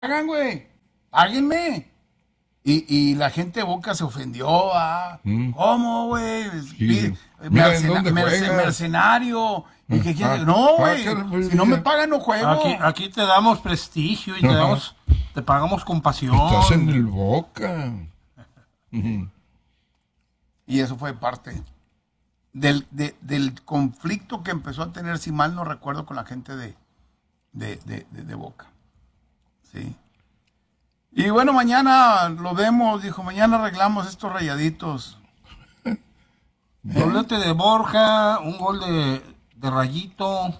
pagan, güey. Páguenme. Y la gente de Boca se ofendió. ¿Cómo, güey? Sí. Mira, ¿en dónde juegas? Mercenario. ¿Y qué quieres? No, güey. Si no me pagan, no juego. Aquí te damos prestigio y te pagamos con pasión. Estás en el Boca. Y eso fue parte del conflicto que empezó a tener, si mal no recuerdo, con la gente de Boca. Sí. Y bueno, mañana lo vemos, dijo, mañana arreglamos estos rayaditos. Doblete de Borja, un gol de Rayito,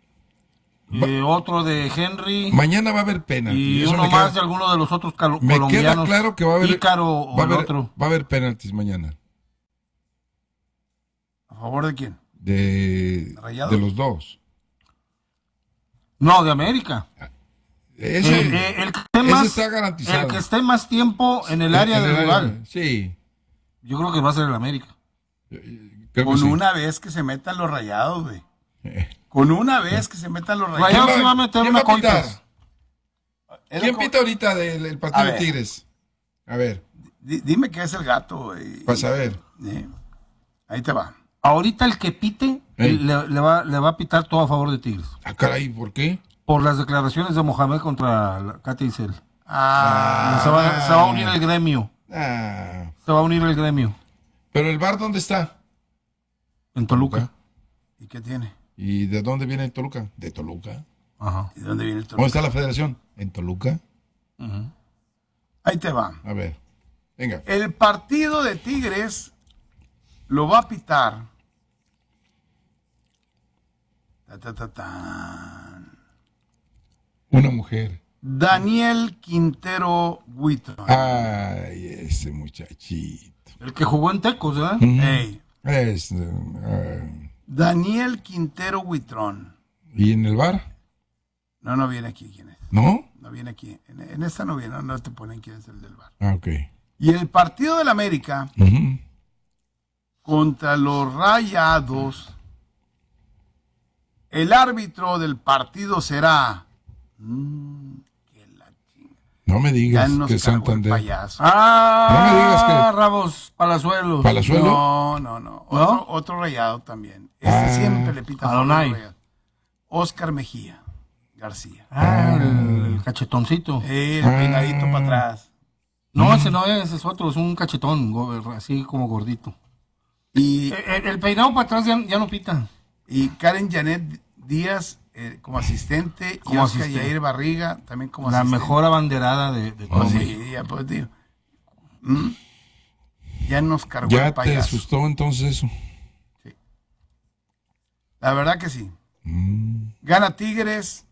otro de Henry. Mañana va a haber penalti. Y uno más de alguno de los otros colombianos. Me queda claro que va a haber, Ícaro va a haber penaltis mañana. ¿A favor de quién? De los dos. No, de América. Ese está garantizado. El que esté más tiempo en el área del rival. Sí. Yo creo que va a ser el América. Con una vez que se metan los rayados, güey. Con una vez que se metan los rayados. Rayados se va a meter una coitas. ¿Quién pita ahorita del partido de Tigres? A ver. Dime qué es el gato, güey. Vas a ver. Ahí te va. Ahorita el que pite le va a pitar todo a favor de Tigres. Ah, caray, ¿por qué? Por las declaraciones de Mohamed contra Katy Isel. Se va a unir el gremio. Se va a unir el gremio. ¿Pero el VAR dónde está? En Toluca. ¿Y qué tiene? ¿Y de dónde viene el Toluca? De Toluca. Ajá. ¿Y de dónde viene el Toluca? ¿Dónde está la federación? En Toluca. Ahí te va. A ver, venga. El partido de Tigres lo va a pitar. Una mujer. Daniel Quintero Huitrón. Ay, ese muchachito. El que jugó en Tecos, ¿verdad? Ey. Daniel Quintero Huitrón. ¿Y en el VAR? No viene aquí quién es. ¿No? No viene aquí. En esta no viene, no te ponen quién es el del VAR. Ok. Y el partido del América contra los Rayados, el árbitro del partido será... No me digas que Santander. No me digas que Ramos Palazuelos. ¿Palazuelo? No. Otro rayado también. Siempre le pita a Adonai. Oscar Mejía García. El cachetoncito. El peinadito para atrás. No, ese es otro, es un cachetón, así como gordito. Y el peinado para atrás ya no pita. Y Karen Janet Díaz como asistente, y Oscar Yair Barriga también como la asistente. Mejor abanderada de todo. Sí, ya pues, tío. Ya nos cargó ya el payaso. ¿Te asustó entonces eso? Sí. La verdad que sí. Gana Tigres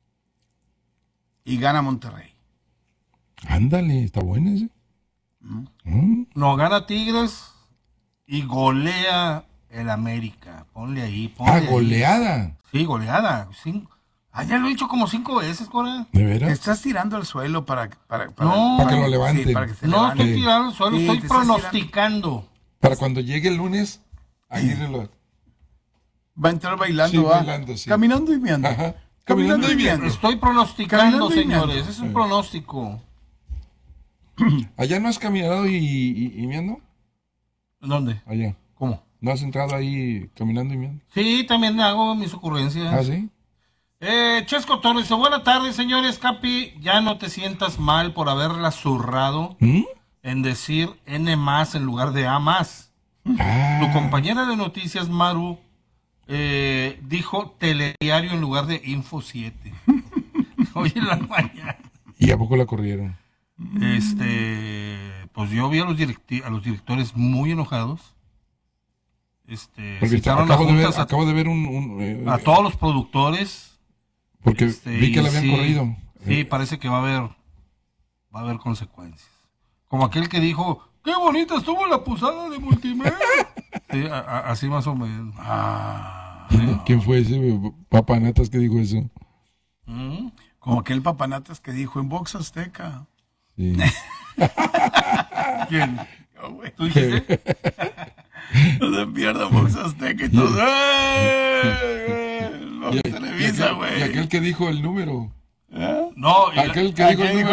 y gana Monterrey. Ándale, está bueno ese. No, gana Tigres y golea el América. Ponle ahí. Goleada. Ahí. Sí, goleada. Ya lo he dicho como 5 veces, Cora. ¿De veras? Estás tirando al suelo para que lo levante. Sí, para que se no levante. estoy tirando al suelo, estoy pronosticando. Para cuando llegue el lunes, Aguirre lo... Va a entrar bailando, sí, bailando, sí. Caminando y viendo. Ajá. Caminando y viendo. Estoy pronosticando, Caminando señores. Es un pronóstico. ¿Allá no has caminado y miando? ¿Dónde? Allá. ¿Cómo? ¿No has entrado ahí caminando y miando? Sí, también hago mis ocurrencias. ¿Ah, sí? Chesco Torres dice, buenas tardes, señores. Capi, ya no te sientas mal por haberla zurrado en decir N más en lugar de A más. Tu compañera de noticias, Maru, dijo Telediario en lugar de Info 7. Hoy en la mañana. ¿Y a poco la corrieron? Pues yo vi a los directores muy enojados. Porque acabo de ver a todos los productores. Porque vi que la habían corrido. Sí, parece que va a haber consecuencias. Como aquel que dijo, qué bonita estuvo la posada de Multimedia. Sí, así más o menos. ¿Sí? ¿Quién fue ese papanatas que dijo eso? Como aquel papanatas que dijo en Box Azteca. Sí. ¿Quién? ¿Tú dijiste? No se pierda Box Azteca y todo. Televisa, güey. Y aquel que dijo el número. No, Aquel que dijo el número